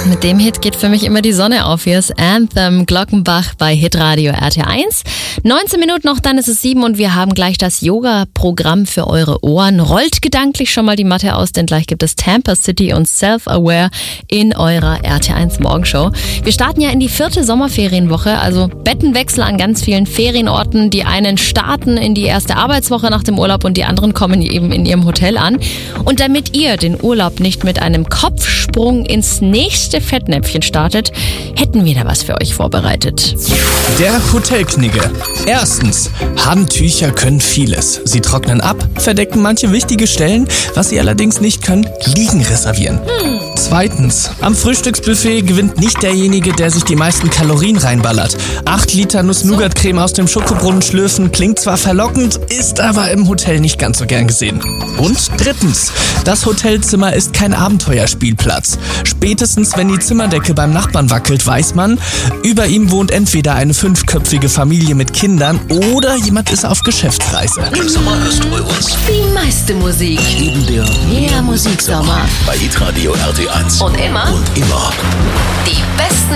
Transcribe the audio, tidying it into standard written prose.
Mit dem Hit geht für mich immer die Sonne auf. Hier ist Anthem Glockenbach bei Hitradio RT1. 19 Minuten noch, dann ist es 7 und wir haben gleich das Yoga-Programm für eure Ohren. Rollt gedanklich schon mal die Matte aus, denn gleich gibt es Tampa City und Self-Aware in eurer RT1 Morgenshow. Wir starten ja in die 4. Sommerferienwoche, also Bettenwechsel an ganz vielen Ferienorten. Die einen starten in die erste Arbeitswoche nach dem Urlaub und die anderen kommen eben in ihrem Hotel an. Und damit ihr den Urlaub nicht mit einem Kopfsprung ins nächste Fettnäpfchen startet, hätten wir da was für euch vorbereitet. Der Hotelknigge. Erstens, Handtücher können vieles. Sie trocknen ab, verdecken manche wichtige Stellen. Was sie allerdings nicht können, Liegen reservieren. Zweitens, am Frühstücksbuffet gewinnt nicht derjenige, der sich die meisten Kalorien reinballert. 8 Liter Nuss-Nougat-Creme aus dem Schokobrunnen schlürfen klingt zwar verlockend, ist aber im Hotel nicht ganz so gern gesehen. Und drittens, das Hotelzimmer ist kein Abenteuerspielplatz. Spätestens, wenn die Zimmerdecke beim Nachbarn wackelt, weiß man, über ihm wohnt entweder eine 5-köpfige Familie mit Kindern oder jemand ist auf Geschäftsreise. Im Sommer hörst du bei uns Die meiste Musik. neben der Der Musiksommer. bei Hitradio RT1. Und immer Und immer. die besten